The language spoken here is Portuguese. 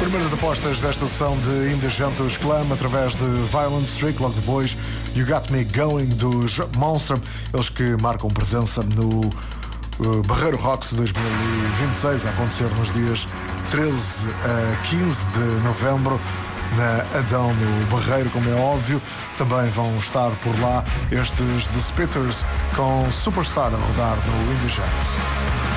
primeiras apostas desta sessão de Indecentes Clam através de Violent Streak, logo depois You Got Me Going dos Monster, eles que marcam presença no Barreiro Rocks 2026, a acontecer nos dias 13 a 15 de novembro na Adão, no Barreiro, como é óbvio. Também vão estar por lá estes The Spitters com Superstar a rodar no Indecentes.